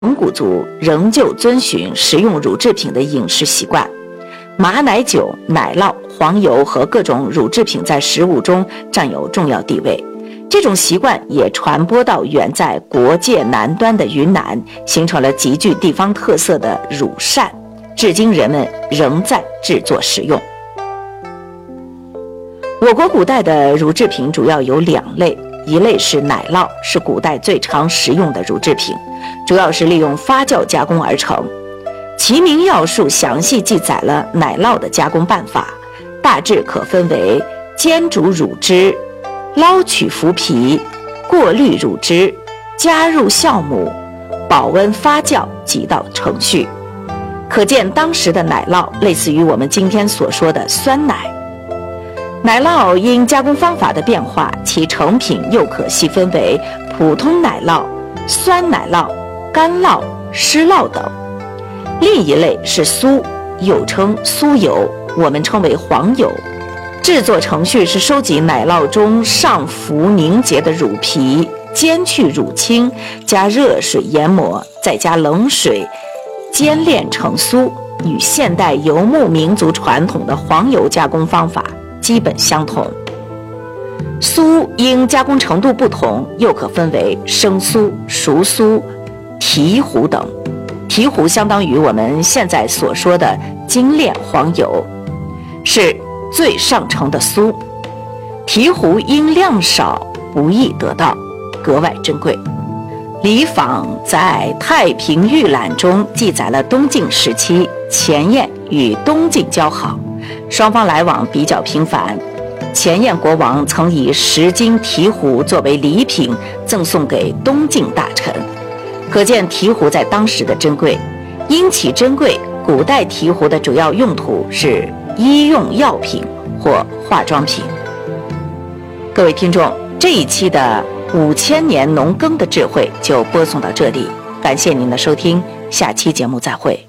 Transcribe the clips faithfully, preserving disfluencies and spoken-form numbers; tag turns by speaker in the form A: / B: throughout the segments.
A: 蒙古族仍旧遵循食用乳制品的饮食习惯，马奶酒、奶酪、黄油和各种乳制品在食物中占有重要地位。这种习惯也传播到远在国界南端的云南，形成了极具地方特色的乳扇，至今人们仍在制作食用。我国古代的乳制品主要有两类，一类是奶酪，是古代最常食用的乳制品，主要是利用发酵加工而成。齐民要术详细记载了奶酪的加工办法，大致可分为煎煮乳汁、捞取麸皮、过滤乳汁、加入酵母、保温发酵几道程序。可见当时的奶酪类似于我们今天所说的酸奶。奶酪因加工方法的变化，其成品又可细分为普通奶酪、酸奶酪、干酪、湿酪等。另一类是酥，又称酥油，我们称为黄油。制作程序是收集奶酪中上浮凝结的乳皮，煎去乳清，加热水研磨，再加冷水煎炼成酥，与现代游牧民族传统的黄油加工方法基本相同。酥因加工程度不同，又可分为生酥、熟酥、提糊等。提糊相当于我们现在所说的精炼黄油，是最上乘的酥。提糊因量少不易得到，格外珍贵。李昉在《太平御览》中记载了东晋时期钱彦与东晋交好，双方来往比较频繁。钱彦国王曾以十斤提糊作为礼品赠送给东晋大臣，可见提糊在当时的珍贵。因其珍贵，古代提糊的主要用途是医用药品或化妆品。各位听众，这一期的五千年农耕的智慧就播送到这里，感谢您的收听，下期节目再会。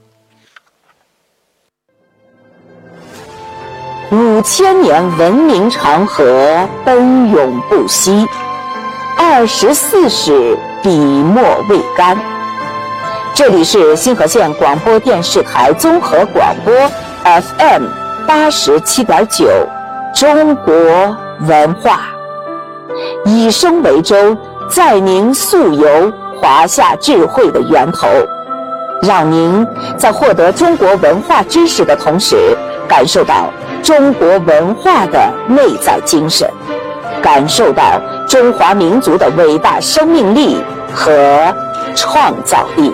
A: 五千年文明长河奔涌不息，二十四史笔墨未干。这里是新河县广播电视台综合广播 F M 八十七点九，中国文化，以声为舟，载您溯游华夏智慧的源头，让您在获得中国文化知识的同时，感受到中国文化的内在精神，感受到中华民族的伟大生命力和创造力。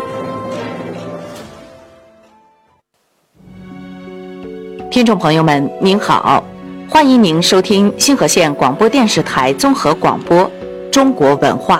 A: 听众朋友们，您好，欢迎您收听新河县广播电视台综合广播中国文化。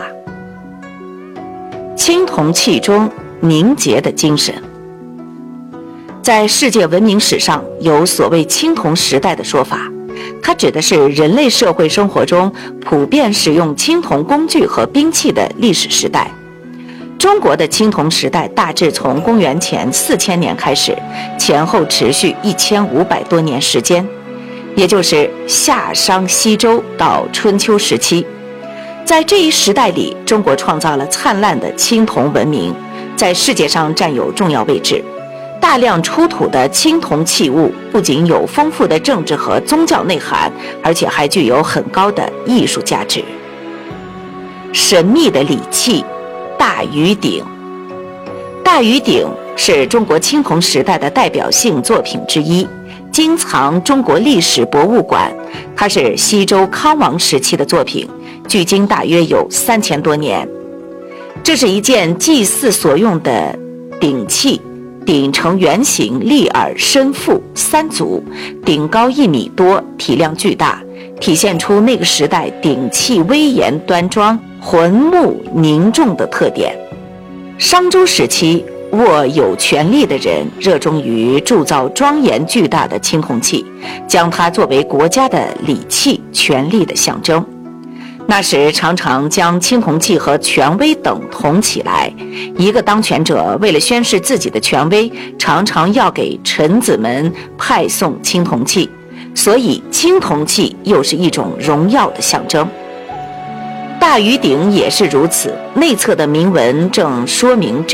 A: 青铜器中凝结的精神。在世界文明史上有所谓青铜时代的说法，它指的是人类社会生活中普遍使用青铜工具和兵器的历史时代。中国的青铜时代大致从公元前四千年开始，前后持续一千五百多年时间，也就是夏商西周到春秋时期。在这一时代里，中国创造了灿烂的青铜文明，在世界上占有重要位置。大量出土的青铜器物不仅有丰富的政治和宗教内涵，而且还具有很高的艺术价值。神秘的礼器大禹鼎。大禹鼎是中国青铜时代的代表性作品之一，今藏中国历史博物馆。它是西周康王时期的作品，距今大约有三千多年。这是一件祭祀所用的鼎器，鼎呈圆形，立耳深腹三足，鼎高一米多，体量巨大，体现出那个时代鼎器威严端庄、浑穆凝重的特点。商周时期，握有权力的人热衷于铸造庄严巨大的青铜器，将它作为国家的礼器、权力的象征。那时常常将青铜器和权威等同起来，一个当权者为了宣示自己的权威，常常要给臣子们派送青铜器，所以青铜器又是一种荣耀的象征。 大禹鼎也是如此，内侧的铭文正说明